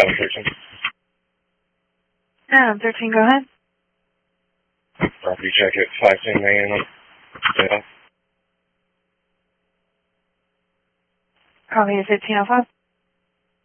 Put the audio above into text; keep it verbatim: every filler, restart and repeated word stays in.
Adam thirteen. Adam thirteen, go ahead. Property check at five ten a.m. Yeah. Copy is fifteen oh five.